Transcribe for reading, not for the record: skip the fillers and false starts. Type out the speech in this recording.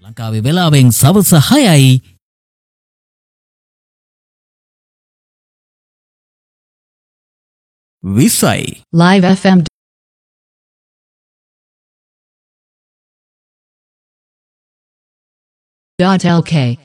ලංකාවේ වෙලාවෙන් සවස 6යි. විසයි Live FM. .lk